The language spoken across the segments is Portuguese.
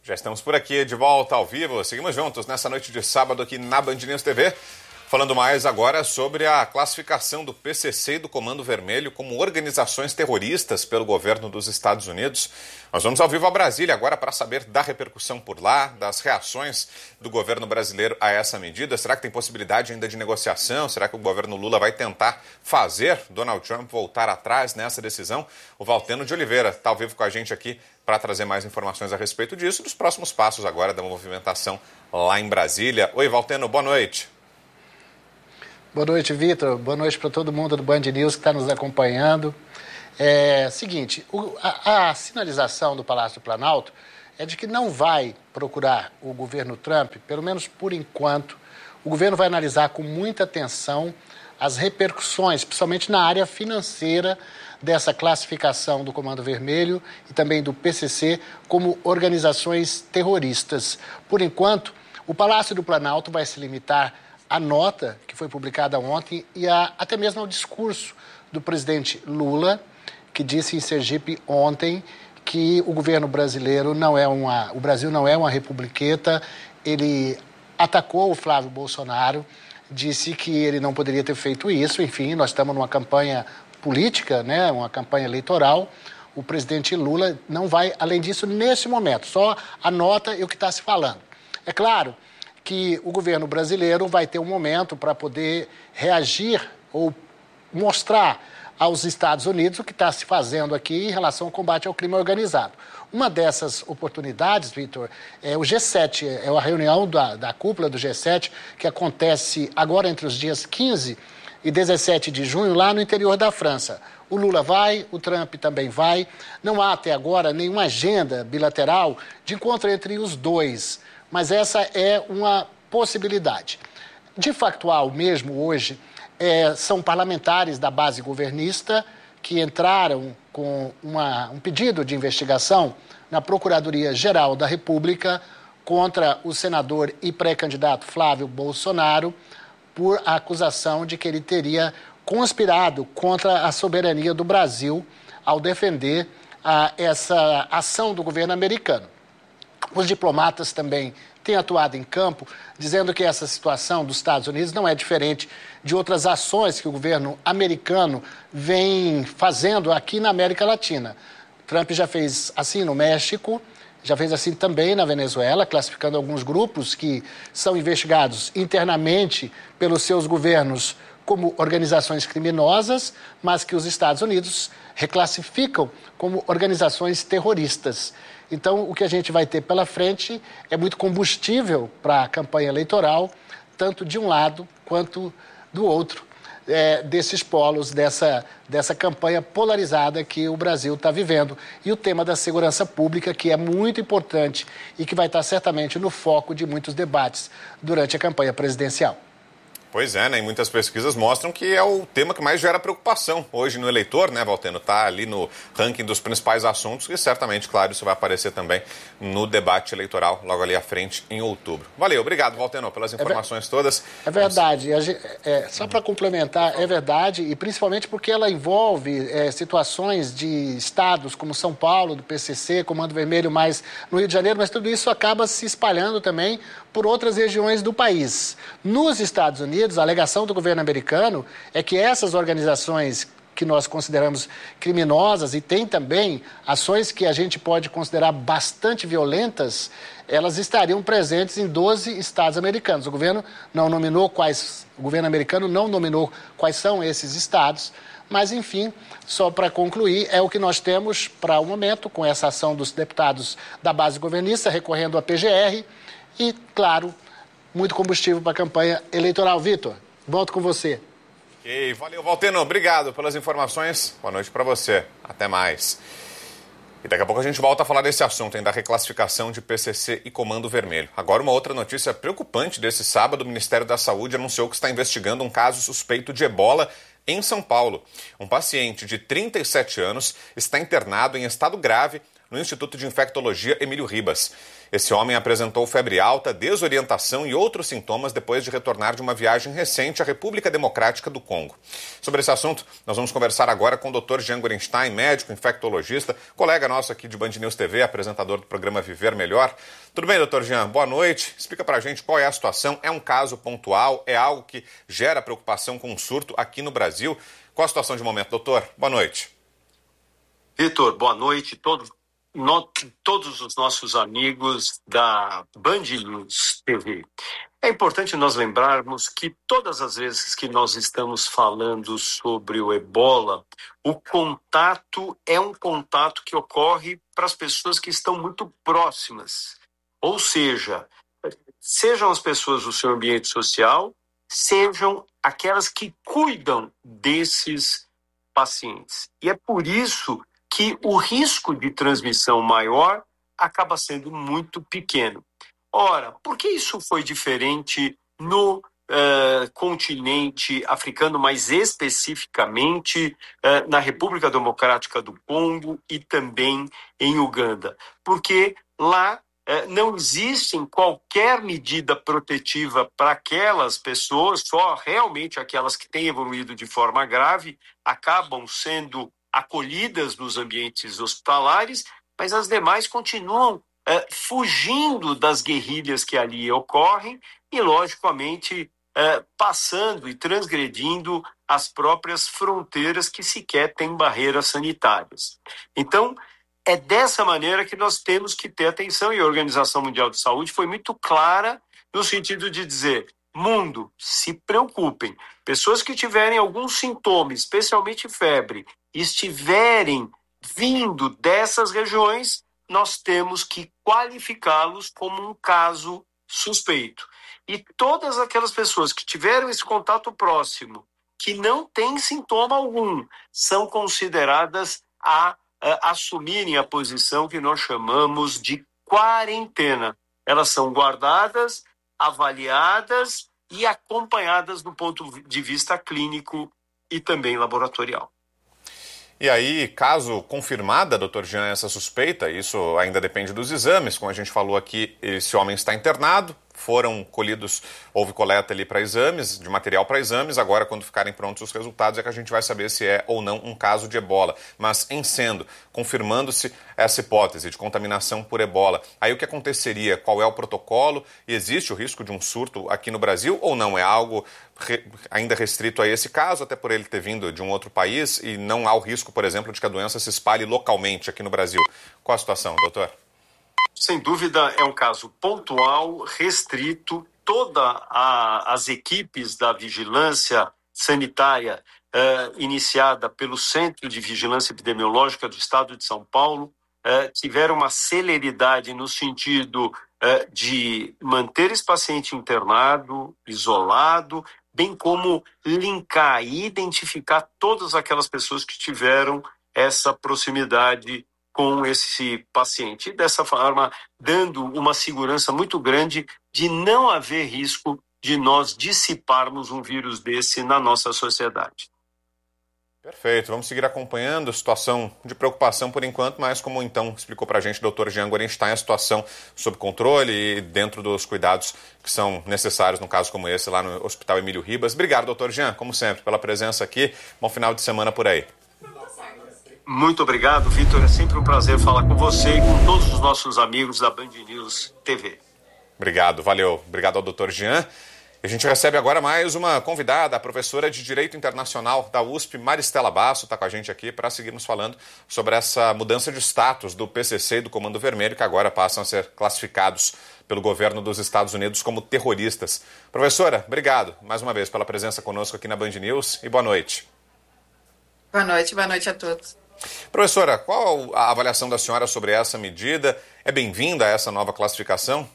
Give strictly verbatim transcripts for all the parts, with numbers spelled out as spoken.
Já estamos por aqui de volta ao vivo. Seguimos juntos nessa noite de sábado aqui na Band News T V. Falando mais agora sobre a classificação do P C C e do Comando Vermelho como organizações terroristas pelo governo dos Estados Unidos. Nós vamos ao vivo a Brasília agora para saber da repercussão por lá, das reações do governo brasileiro a essa medida. Será que tem possibilidade ainda de negociação? Será que o governo Lula vai tentar fazer Donald Trump voltar atrás nessa decisão? O Valteno de Oliveira está ao vivo com a gente aqui para trazer mais informações a respeito disso, dos próximos passos agora da movimentação lá em Brasília. Oi, Valteno, boa noite. Boa noite, Vitor. Boa noite para todo mundo do Band News que está nos acompanhando. É seguinte, o, a, a sinalização do Palácio do Planalto é de que não vai procurar o governo Trump, pelo menos por enquanto. O governo vai analisar com muita atenção as repercussões, principalmente na área financeira, dessa classificação do Comando Vermelho e também do P C C como organizações terroristas. Por enquanto, o Palácio do Planalto vai se limitar a nota que foi publicada ontem e a, até mesmo ao discurso do presidente Lula, que disse em Sergipe ontem que o governo brasileiro não é uma, o Brasil não é uma republiqueta. Ele atacou o Flávio Bolsonaro, disse que ele não poderia ter feito isso. Enfim, nós estamos numa campanha política, né, uma campanha eleitoral. O presidente Lula não vai além disso nesse momento, só a nota e o que está se falando. É claro que o governo brasileiro vai ter um momento para poder reagir ou mostrar aos Estados Unidos o que está se fazendo aqui em relação ao combate ao crime organizado. Uma dessas oportunidades, Vitor, é o G sete, é a reunião da, da cúpula do G sete, que acontece agora entre os dias quinze e dezessete de junho, lá no interior da França. O Lula vai, o Trump também vai. Não há até agora nenhuma agenda bilateral de encontro entre os dois, mas essa é uma possibilidade. De factual mesmo hoje, é, são parlamentares da base governista que entraram com uma, um pedido de investigação na Procuradoria-Geral da República contra o senador e pré-candidato Flávio Bolsonaro por a acusação de que ele teria conspirado contra a soberania do Brasil ao defender a, essa ação do governo americano. Os diplomatas também têm atuado em campo, dizendo que essa situação dos Estados Unidos não é diferente de outras ações que o governo americano vem fazendo aqui na América Latina. Trump já fez assim no México, já fez assim também na Venezuela, classificando alguns grupos que são investigados internamente pelos seus governos como organizações criminosas, mas que os Estados Unidos reclassificam como organizações terroristas. Então, o que a gente vai ter pela frente é muito combustível para a campanha eleitoral, tanto de um lado quanto do outro, é, desses polos, dessa, dessa campanha polarizada que o Brasil está vivendo. E o tema da segurança pública, que é muito importante e que vai estar certamente no foco de muitos debates durante a campanha presidencial. Pois é, né? E muitas pesquisas mostram que é o tema que mais gera preocupação hoje no eleitor, né, Valteno? Está ali no ranking dos principais assuntos e certamente, claro, isso vai aparecer também no debate eleitoral logo ali à frente em outubro. Valeu, obrigado, Valteno, pelas informações é todas. É verdade. É, só para complementar, é verdade, e principalmente porque ela envolve é, situações de estados como São Paulo, do P C C, Comando Vermelho, mais no Rio de Janeiro, mas tudo isso acaba se espalhando também por outras regiões do país. Nos Estados Unidos, a alegação do governo americano é que essas organizações que nós consideramos criminosas e tem também ações que a gente pode considerar bastante violentas, elas estariam presentes em doze estados americanos. O governo não nominou quais, o governo americano não nominou quais são esses estados, mas enfim, só para concluir, é o que nós temos para o momento com essa ação dos deputados da base governista recorrendo à P G R e, claro, muito combustível para a campanha eleitoral. Vitor, volto com você. Ok, valeu, Valteno. Obrigado pelas informações. Boa noite para você. Até mais. E daqui a pouco a gente volta a falar desse assunto, hein, da reclassificação de P C C e Comando Vermelho. Agora, uma outra notícia preocupante desse sábado. O Ministério da Saúde anunciou que está investigando um caso suspeito de ebola em São Paulo. Um paciente de trinta e sete anos está internado em estado grave no Instituto de Infectologia Emílio Ribas. Esse homem apresentou febre alta, desorientação e outros sintomas depois de retornar de uma viagem recente à República Democrática do Congo. Sobre esse assunto, nós vamos conversar agora com o doutor Jean Gorenstein, médico infectologista, colega nosso aqui de Band News T V, apresentador do programa Viver Melhor. Tudo bem, doutor Jean? Boa noite. Explica pra gente qual é a situação. É um caso pontual? É algo que gera preocupação com um surto aqui no Brasil? Qual a situação de momento, doutor? Boa noite. Vitor, boa noite. Todos, no, todos os nossos amigos da Band News T V. É importante nós lembrarmos que todas as vezes que nós estamos falando sobre o ebola, o contato é um contato que ocorre para as pessoas que estão muito próximas. Ou seja, sejam as pessoas do seu ambiente social, sejam aquelas que cuidam desses pacientes. E é por isso que o risco de transmissão maior acaba sendo muito pequeno. Ora, por que isso foi diferente no uh, continente africano, mais especificamente uh, na República Democrática do Congo e também em Uganda? Porque lá uh, não existe qualquer medida protetiva para aquelas pessoas, só realmente aquelas que têm evoluído de forma grave acabam sendo acolhidas nos ambientes hospitalares, mas as demais continuam Uh, fugindo das guerrilhas que ali ocorrem e, logicamente, uh, passando e transgredindo as próprias fronteiras que sequer têm barreiras sanitárias. Então, é dessa maneira que nós temos que ter atenção, e a Organização Mundial de Saúde foi muito clara no sentido de dizer: mundo, se preocupem, pessoas que tiverem algum sintoma, especialmente febre, estiverem vindo dessas regiões, nós temos que qualificá-los como um caso suspeito. E todas aquelas pessoas que tiveram esse contato próximo, que não têm sintoma algum, são consideradas a, a assumirem a posição que nós chamamos de quarentena. Elas são guardadas, avaliadas e acompanhadas do ponto de vista clínico e também laboratorial. E aí, caso confirmada, doutor Jean, essa suspeita, isso ainda depende dos exames, como a gente falou aqui, esse homem está internado, foram colhidos, houve coleta ali para exames, de material para exames, agora quando ficarem prontos os resultados é que a gente vai saber se é ou não um caso de ebola. Mas em sendo, confirmando-se essa hipótese de contaminação por ebola, aí o que aconteceria? Qual é o protocolo? E existe o risco de um surto aqui no Brasil ou não? É algo re, ainda restrito a esse caso, até por ele ter vindo de um outro país e não há o risco, por exemplo, de que a doença se espalhe localmente aqui no Brasil? Qual a situação, doutor? Sem dúvida, é um caso pontual, restrito. Todas as equipes da vigilância sanitária eh, iniciada pelo Centro de Vigilância Epidemiológica do Estado de São Paulo eh, tiveram uma celeridade no sentido eh, de manter esse paciente internado, isolado, bem como linkar e identificar todas aquelas pessoas que tiveram essa proximidade com esse paciente, e dessa forma dando uma segurança muito grande de não haver risco de nós dissiparmos um vírus desse na nossa sociedade. Perfeito, vamos seguir acompanhando a situação de preocupação por enquanto, mas como então explicou para a gente o doutor Jean Gorenstein, a situação sob controle e dentro dos cuidados que são necessários num caso como esse lá no Hospital Emílio Ribas. Obrigado, doutor Jean, como sempre, pela presença aqui. Bom final de semana por aí. Muito obrigado, Vitor. É sempre um prazer falar com você e com todos os nossos amigos da Band News T V. Obrigado, valeu. Obrigado ao doutor Jean. A gente recebe agora mais uma convidada, a professora de Direito Internacional da U S P, Maristela Basso, está com a gente aqui para seguir nos falando sobre essa mudança de status do P C C e do Comando Vermelho, que agora passam a ser classificados pelo governo dos Estados Unidos como terroristas. Professora, obrigado mais uma vez pela presença conosco aqui na Band News e boa noite. Boa noite, boa noite a todos. Professora, qual a avaliação da senhora sobre essa medida? É bem-vinda a essa nova classificação?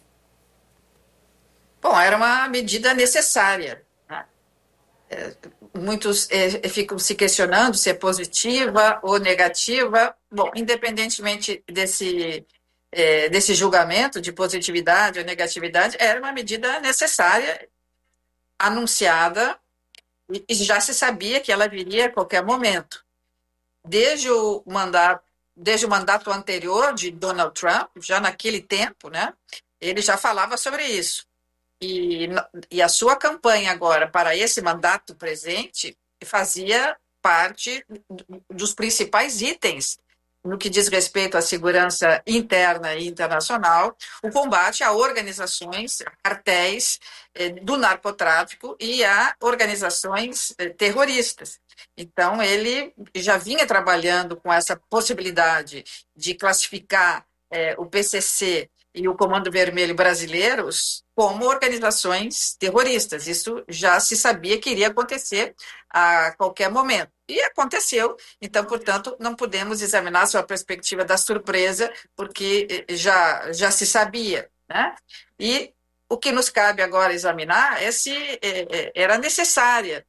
Bom, era uma medida necessária. Né? É, muitos é, ficam se questionando se é positiva ou negativa. Bom, independentemente desse, é, desse julgamento de positividade ou negatividade, era uma medida necessária, anunciada, e, e já se sabia que ela viria a qualquer momento. Desde o mandato desde o mandato anterior de Donald Trump, já naquele tempo, né, ele já falava sobre isso. E, e a sua campanha agora para esse mandato presente fazia parte dos principais itens no que diz respeito à segurança interna e internacional, o combate a organizações, a cartéis eh, do narcotráfico e a organizações eh, terroristas. Então, ele já vinha trabalhando com essa possibilidade de classificar eh, o P C C e o Comando Vermelho brasileiros como organizações terroristas. Isso já se sabia que iria acontecer a qualquer momento. E aconteceu, então, portanto, não podemos examinar sob a perspectiva da surpresa, porque já, já se sabia, né? E o que nos cabe agora examinar é se é, era necessária.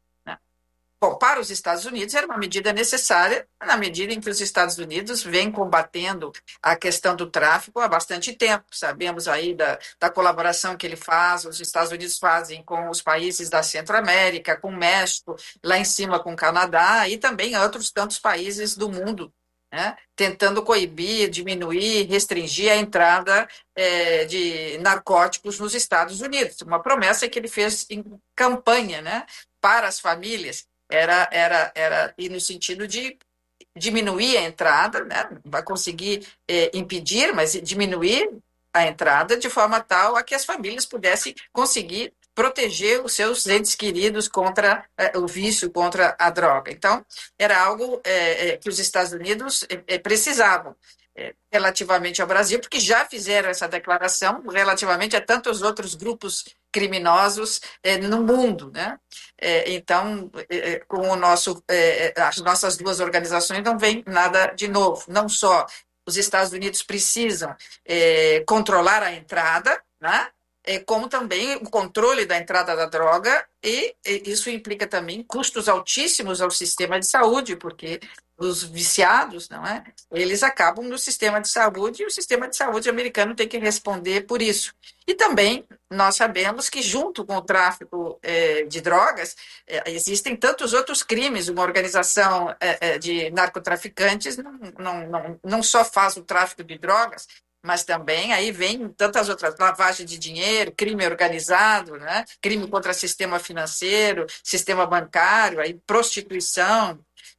Bom, para os Estados Unidos era uma medida necessária, na medida em que os Estados Unidos vêm combatendo a questão do tráfico há bastante tempo. Sabemos aí da, da colaboração que ele faz, os Estados Unidos fazem com os países da Centro-América, com o México, lá em cima com o Canadá e também outros tantos países do mundo, né, tentando coibir, diminuir, restringir a entrada é, de narcóticos nos Estados Unidos. Uma promessa que ele fez em campanha, né, para as famílias. Era, era, era ir no sentido de diminuir a entrada, né? Não vai conseguir é, impedir, mas diminuir a entrada de forma tal a que as famílias pudessem conseguir proteger os seus entes queridos contra é, o vício, contra a droga. Então, era algo é, é, que os Estados Unidos é, precisavam. Relativamente ao Brasil, porque já fizeram essa declaração relativamente a tantos outros grupos criminosos eh, no mundo, né? Eh, então, eh, com o nosso, eh, as nossas duas organizações não vem nada de novo. Não só os Estados Unidos precisam eh, controlar a entrada, né? Eh, como também o controle da entrada da droga, e, e isso implica também custos altíssimos ao sistema de saúde, porque os viciados, não é? Eles acabam no sistema de saúde e o sistema de saúde americano tem que responder por isso. E também nós sabemos que junto com o tráfico eh, de drogas eh, existem tantos outros crimes. Uma organização eh, eh, de narcotraficantes não, não, não, não só faz o tráfico de drogas, mas também aí vem tantas outras, lavagem de dinheiro, crime organizado, né? Crime contra o sistema financeiro, sistema bancário, aí prostituição,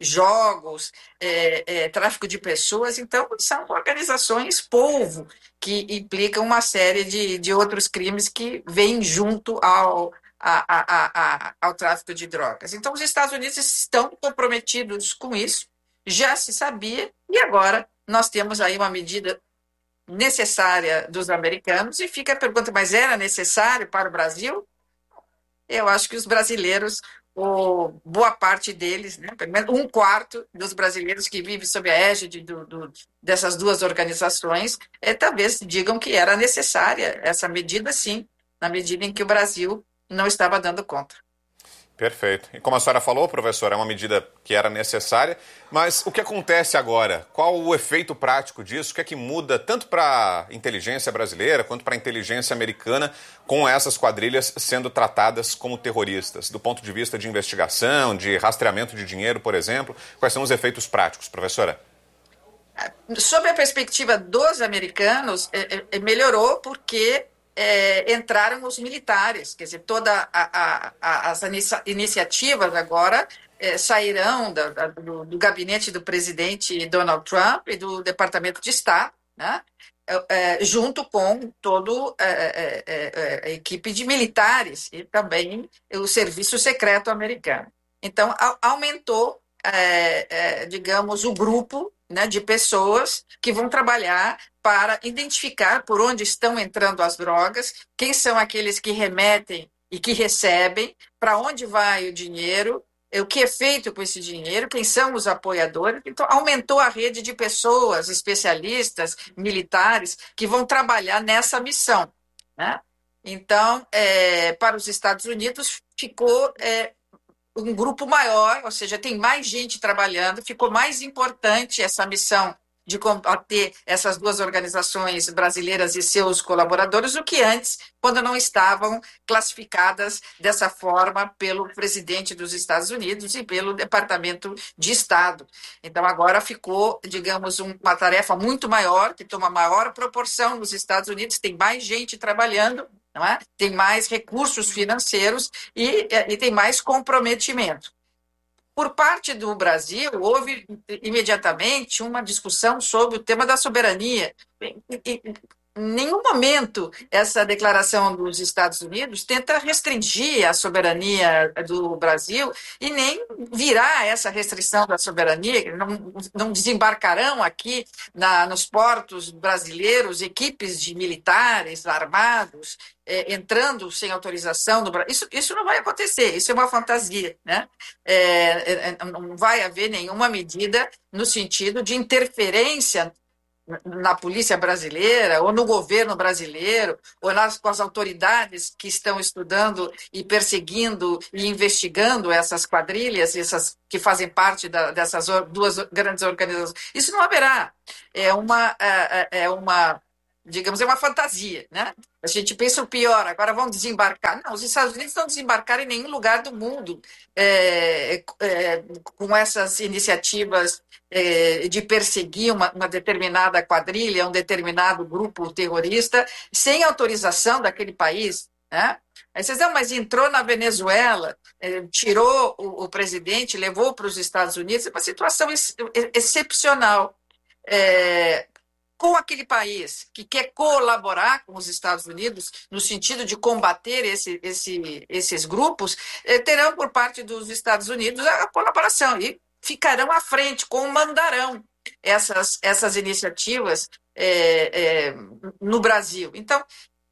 jogos, é, é, tráfico de pessoas. Então, são organizações polvo que implicam uma série de, de outros crimes que vêm junto ao, a, a, a, ao tráfico de drogas. Então, os Estados Unidos estão comprometidos com isso, já se sabia, e agora nós temos aí uma medida necessária dos americanos, e fica a pergunta, mas era necessário para o Brasil? Eu acho que os brasileiros, ou boa parte deles, né, pelo menos um quarto dos brasileiros que vivem sob a égide do, do, dessas duas organizações, é, talvez digam que era necessária essa medida, sim, na medida em que o Brasil não estava dando conta. Perfeito. E como a senhora falou, professor, é uma medida que era necessária, mas o que acontece agora? Qual o efeito prático disso? O que é que muda tanto para a inteligência brasileira quanto para a inteligência americana com essas quadrilhas sendo tratadas como terroristas? Do ponto de vista de investigação, de rastreamento de dinheiro, por exemplo, quais são os efeitos práticos, professora? Sob a perspectiva dos americanos, é, é, melhorou porque É, entraram os militares, quer dizer, todas as iniciativas agora é, sairão da, da, do, do gabinete do presidente Donald Trump e do Departamento de Estado, né, é, junto com toda é, é, a equipe de militares e também o serviço secreto americano. Então, a, aumentou, é, é, digamos, o grupo, né, de pessoas que vão trabalhar para identificar por onde estão entrando as drogas, quem são aqueles que remetem e que recebem, para onde vai o dinheiro, o que é feito com esse dinheiro, quem são os apoiadores. Então, aumentou a rede de pessoas, especialistas, militares, que vão trabalhar nessa missão, né? Então, é, para os Estados Unidos, ficou é, um grupo maior, ou seja, tem mais gente trabalhando, ficou mais importante essa missão de combater essas duas organizações brasileiras e seus colaboradores do que antes, quando não estavam classificadas dessa forma pelo presidente dos Estados Unidos e pelo Departamento de Estado. Então, agora ficou, digamos, uma tarefa muito maior, que toma maior proporção nos Estados Unidos, tem mais gente trabalhando, não é? Tem mais recursos financeiros e, e tem mais comprometimento. Por parte do Brasil, houve imediatamente uma discussão sobre o tema da soberania. Em nenhum momento essa declaração dos Estados Unidos tenta restringir a soberania do Brasil e nem virá essa restrição da soberania. Não, não desembarcarão aqui na, nos portos brasileiros equipes de militares armados é, entrando sem autorização do Brasil. Isso, isso não vai acontecer, isso é uma fantasia, né? É, é, não vai haver nenhuma medida no sentido de interferência na polícia brasileira, ou no governo brasileiro, ou nas, com as autoridades que estão estudando e perseguindo e investigando essas quadrilhas, essas que fazem parte da, dessas duas grandes organizações. Isso não haverá. É uma, é, é uma, digamos, é uma fantasia, né? A gente pensa o pior, agora vão desembarcar. Não, os Estados Unidos não desembarcaram em nenhum lugar do mundo é, é, com essas iniciativas é, de perseguir uma, uma determinada quadrilha, um determinado grupo terrorista, sem autorização daquele país, né? Aí vocês dizem, mas entrou na Venezuela, é, tirou o, o presidente, levou para os Estados Unidos, é uma situação ex, excepcional. É, com aquele país que quer colaborar com os Estados Unidos no sentido de combater esse, esse, esses grupos, eh, terão por parte dos Estados Unidos a colaboração e ficarão à frente, comandarão essas, essas iniciativas eh, eh, no Brasil. Então,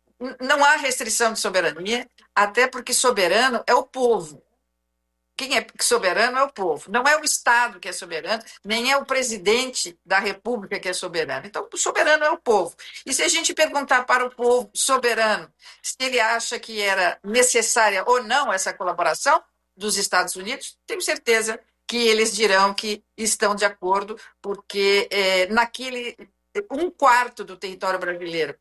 não há restrição de soberania, até porque soberano é o povo. Quem é soberano é o povo, não é o Estado que é soberano, nem é o presidente da República que é soberano. Então, o soberano é o povo. E se a gente perguntar para o povo soberano se ele acha que era necessária ou não essa colaboração dos Estados Unidos, tenho certeza que eles dirão que estão de acordo, porque é, naquele um quarto do território brasileiro,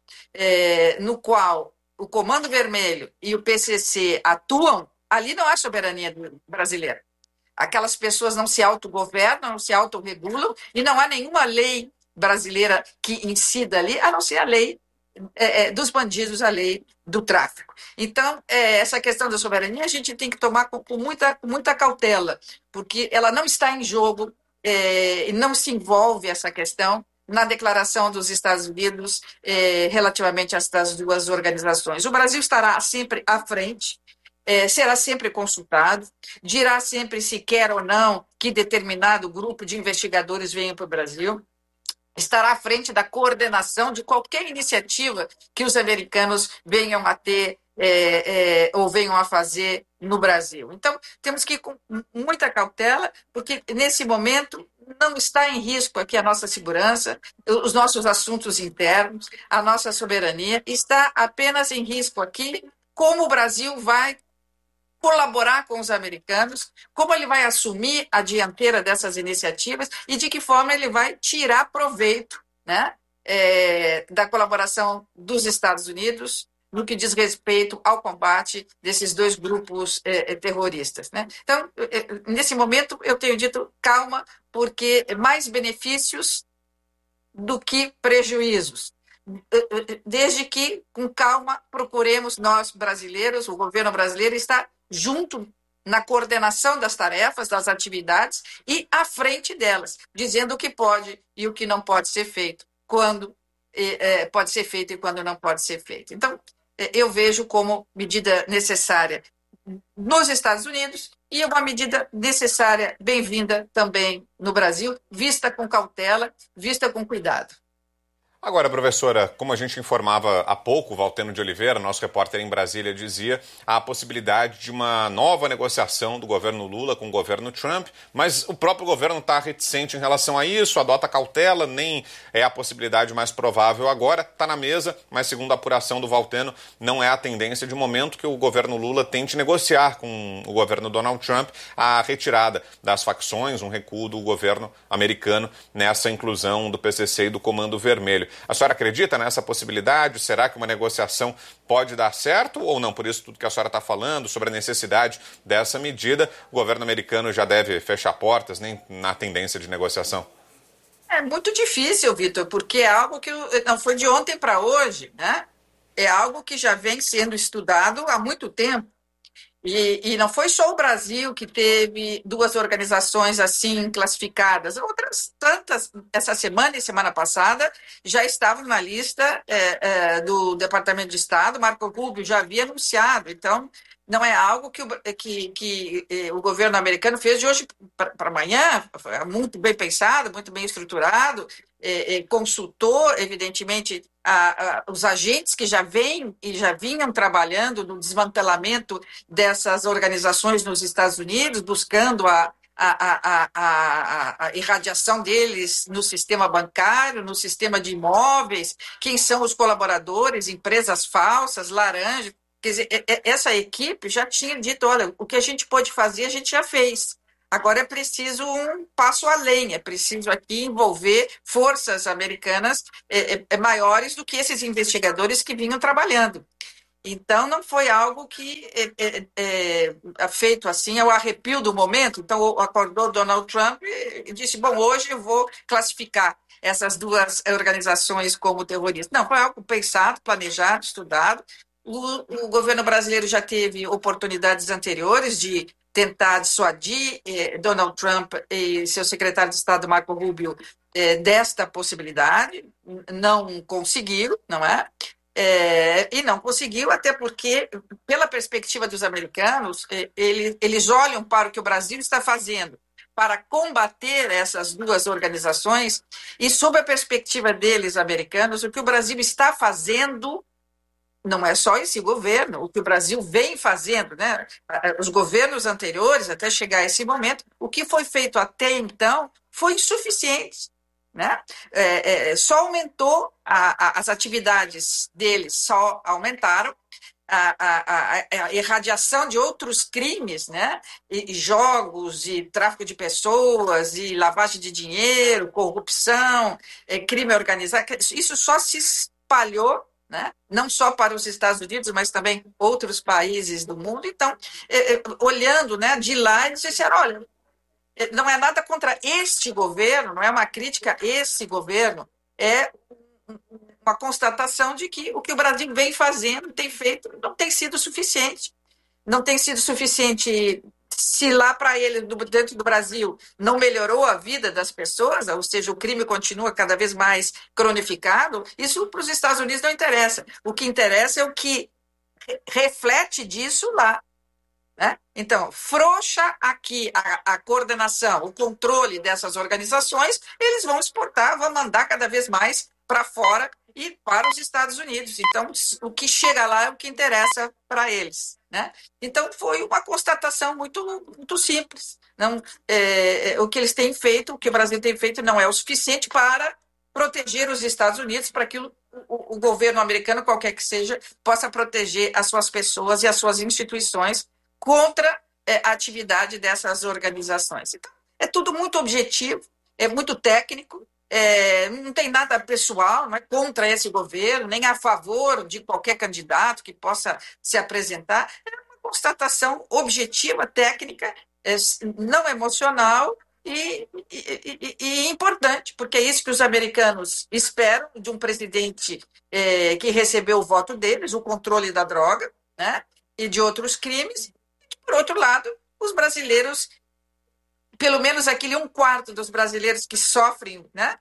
é, no qual o Comando Vermelho e o P C C atuam, ali não há soberania brasileira. Aquelas pessoas não se autogovernam, não se autorregulam, e não há nenhuma lei brasileira que incida ali, a não ser a lei é, dos bandidos, a lei do tráfico. Então, é, essa questão da soberania a gente tem que tomar com, com, muita, com muita cautela, porque ela não está em jogo é, e não se envolve essa questão na declaração dos Estados Unidos é, relativamente a essas duas organizações. O Brasil estará sempre à frente, É, será sempre consultado, dirá sempre se quer ou não que determinado grupo de investigadores venha para o Brasil, estará à frente da coordenação de qualquer iniciativa que os americanos venham a ter é, é, ou venham a fazer no Brasil. Então, temos que ir com muita cautela, porque nesse momento não está em risco aqui a nossa segurança, os nossos assuntos internos, a nossa soberania, está apenas em risco aqui como o Brasil vai colaborar com os americanos, como ele vai assumir a dianteira dessas iniciativas e de que forma ele vai tirar proveito, né, é, da colaboração dos Estados Unidos no que diz respeito ao combate desses dois grupos é, terroristas, né? Então, nesse momento, eu tenho dito calma, porque mais benefícios do que prejuízos. Desde que, com calma, procuremos nós brasileiros, o governo brasileiro está junto na coordenação das tarefas, das atividades e à frente delas, dizendo o que pode e o que não pode ser feito, quando é, pode ser feito e quando não pode ser feito. Então, eu vejo como medida necessária nos Estados Unidos e uma medida necessária, bem-vinda também no Brasil, vista com cautela, vista com cuidado. Agora, professora, como a gente informava há pouco, Valteno de Oliveira, nosso repórter em Brasília, dizia há a possibilidade de uma nova negociação do governo Lula com o governo Trump, mas o próprio governo está reticente em relação a isso, adota cautela, nem é a possibilidade mais provável agora, está na mesa, mas segundo a apuração do Valteno, não é a tendência de momento que o governo Lula tente negociar com o governo Donald Trump a retirada das facções, um recuo do governo americano nessa inclusão do P C C e do Comando Vermelho. A senhora acredita nessa possibilidade? Será que uma negociação pode dar certo ou não? Por isso, tudo que a senhora está falando sobre a necessidade dessa medida, o governo americano já deve fechar portas, nem na tendência de negociação? É muito difícil, Vitor, porque é algo que não foi de ontem para hoje, né? É algo que já vem sendo estudado há muito tempo. E, e não foi só o Brasil que teve duas organizações assim classificadas. Outras tantas, essa semana e semana passada, já estavam na lista é, é, do Departamento de Estado. Marco Rubio já havia anunciado. Então, não é algo que o, que, que, eh, o governo americano fez de hoje para amanhã. Foi muito bem pensado, muito bem estruturado. É, é, consultou, evidentemente, a, a, os agentes que já vêm e já vinham trabalhando no desmantelamento dessas organizações nos Estados Unidos, buscando a, a, a, a, a irradiação deles no sistema bancário, no sistema de imóveis, quem são os colaboradores, empresas falsas, laranja. Quer dizer, essa equipe já tinha dito, olha, o que a gente pode fazer, a gente já fez. Agora é preciso um passo além, é preciso aqui envolver forças americanas é, é, maiores do que esses investigadores que vinham trabalhando. Então, não foi algo que é, é, é feito assim, ao arrepio do momento. Então, acordou Donald Trump e disse, bom, hoje eu vou classificar essas duas organizações como terroristas. Não, foi algo pensado, planejado, estudado. O, o governo brasileiro já teve oportunidades anteriores de tentar dissuadir eh, Donald Trump e seu secretário de Estado, Marco Rubio, eh, desta possibilidade. Não conseguiu, não é? É, e não conseguiu, até porque, pela perspectiva dos americanos, eh, eles, eles olham para o que o Brasil está fazendo para combater essas duas organizações e, sob a perspectiva deles, americanos, o que o Brasil está fazendo não é só esse governo, o que o Brasil vem fazendo, né? Os governos anteriores, até chegar a esse momento, o que foi feito até então foi insuficiente, né? É, é, só aumentou, a, a, as atividades deles só aumentaram, a, a, a, a irradiação de outros crimes, né? E, e jogos, e tráfico de pessoas, e lavagem de dinheiro, corrupção, é, crime organizado, isso só se espalhou, né? Não só para os Estados Unidos, mas também outros países do mundo. Então, é, é, olhando, né, de lá, eles disseram, olha, não é nada contra este governo, não é uma crítica a esse governo, é uma constatação de que o que o Brasil vem fazendo, tem feito, não tem sido suficiente. Não tem sido suficiente. Se lá para ele, dentro do Brasil, não melhorou a vida das pessoas, ou seja, o crime continua cada vez mais cronificado, isso para os Estados Unidos não interessa. O que interessa é o que reflete disso lá, né? Então, frouxa aqui a, a coordenação, o controle dessas organizações, eles vão exportar, vão mandar cada vez mais para fora e para os Estados Unidos. Então, o que chega lá é o que interessa para eles, né? Então, foi uma constatação muito, muito simples. Não, é, o que eles têm feito, o que o Brasil tem feito, não é o suficiente para proteger os Estados Unidos, para que o, o, o governo americano, qualquer que seja, possa proteger as suas pessoas e as suas instituições contra é, a atividade dessas organizações. Então, é tudo muito objetivo, é muito técnico, é, não tem nada pessoal, não é contra esse governo, nem a favor de qualquer candidato que possa se apresentar. É uma constatação objetiva, técnica, é, não emocional e, e, e, e importante, porque é isso que os americanos esperam de um presidente é, que recebeu o voto deles, o controle da droga, né, e de outros crimes. E, por outro lado, os brasileiros, pelo menos aquele um quarto dos brasileiros que sofrem, né,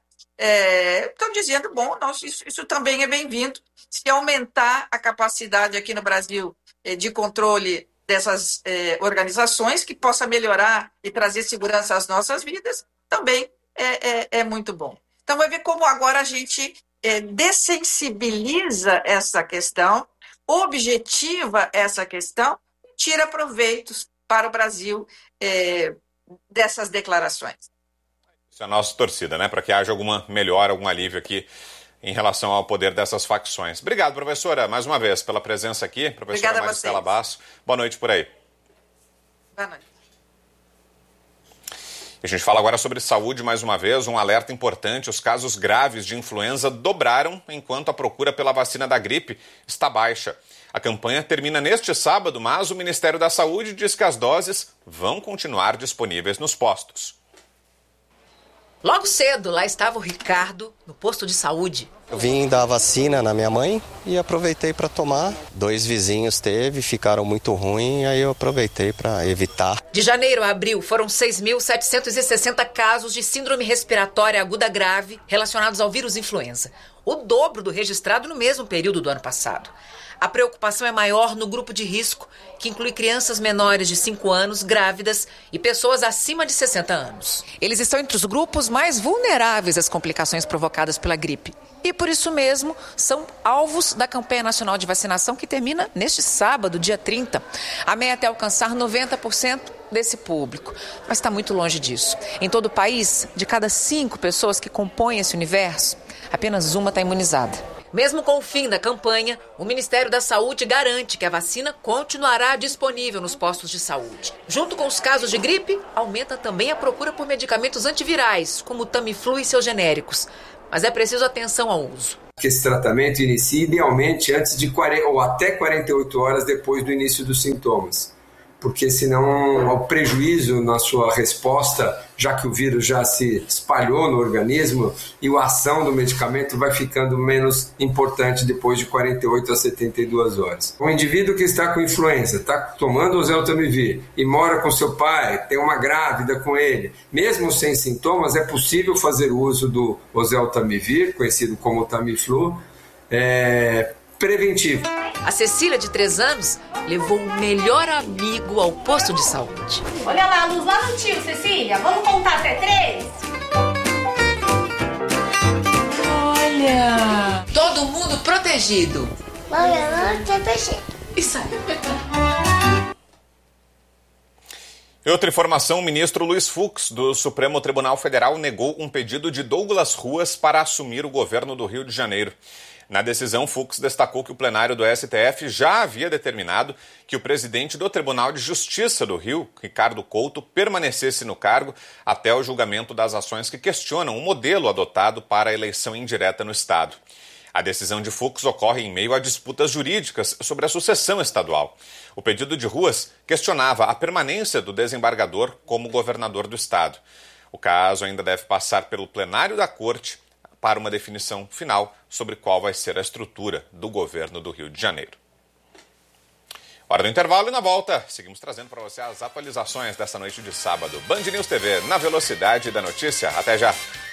é, estão dizendo, bom, nós, isso, isso também é bem-vindo. Se aumentar a capacidade aqui no Brasil é, de controle dessas é, organizações, que possa melhorar e trazer segurança às nossas vidas, também é, é, é muito bom. Então, vai ver como agora a gente é, dessensibiliza essa questão, objetiva essa questão, tira proveitos para o Brasil é, dessas declarações. Isso é a nossa torcida, né? Para que haja alguma melhora, algum alívio aqui em relação ao poder dessas facções. Obrigado, professora, mais uma vez, pela presença aqui. Professora Maristela Basso. Boa noite por aí. Boa noite. A gente fala agora sobre saúde mais uma vez, um alerta importante: os casos graves de influenza dobraram enquanto a procura pela vacina da gripe está baixa. A campanha termina neste sábado, mas o Ministério da Saúde diz que as doses vão continuar disponíveis nos postos. Logo cedo, lá estava o Ricardo, no posto de saúde. Eu vim dar vacina na minha mãe e aproveitei para tomar. Dois vizinhos teve, ficaram muito ruins, aí eu aproveitei para evitar. De janeiro a abril, foram seis mil setecentos e sessenta casos de síndrome respiratória aguda grave relacionados ao vírus influenza, o dobro do registrado no mesmo período do ano passado. A preocupação é maior no grupo de risco, que inclui crianças menores de cinco anos, grávidas e pessoas acima de sessenta anos. Eles estão entre os grupos mais vulneráveis às complicações provocadas pela gripe. E por isso mesmo, são alvos da campanha nacional de vacinação que termina neste sábado, dia trinta. A meta é alcançar noventa por cento desse público, mas está muito longe disso. Em todo o país, de cada cinco pessoas que compõem esse universo, apenas uma está imunizada. Mesmo com o fim da campanha, o Ministério da Saúde garante que a vacina continuará disponível nos postos de saúde. Junto com os casos de gripe, aumenta também a procura por medicamentos antivirais, como o Tamiflu e seus genéricos. Mas é preciso atenção ao uso. Que esse tratamento inicie idealmente antes de quarenta ou até quarenta e oito horas depois do início dos sintomas. Porque senão o prejuízo na sua resposta, já que o vírus já se espalhou no organismo, e a ação do medicamento vai ficando menos importante depois de quarenta e oito a setenta e duas horas. Um indivíduo que está com influenza, está tomando oseltamivir e mora com seu pai, tem uma grávida com ele, mesmo sem sintomas, é possível fazer o uso do oseltamivir, conhecido como Tamiflu, é, preventivo. A Cecília, de três anos, levou o melhor amigo ao posto de saúde. Olha lá a luz lá no tio, Cecília. Vamos contar até três? Olha! Todo mundo protegido. Olha, não tem protegido. Isso aí. Em outra informação, o ministro Luiz Fux, do Supremo Tribunal Federal, negou um pedido de Douglas Ruas para assumir o governo do Rio de Janeiro. Na decisão, Fux destacou que o plenário do S T F já havia determinado que o presidente do Tribunal de Justiça do Rio, Ricardo Couto, permanecesse no cargo até o julgamento das ações que questionam o modelo adotado para a eleição indireta no Estado. A decisão de Fux ocorre em meio a disputas jurídicas sobre a sucessão estadual. O pedido de Ruas questionava a permanência do desembargador como governador do Estado. O caso ainda deve passar pelo plenário da Corte para uma definição final sobre qual vai ser a estrutura do governo do Rio de Janeiro. Hora do intervalo e na volta, seguimos trazendo para você as atualizações dessa noite de sábado. Band News T V, na velocidade da notícia. Até já!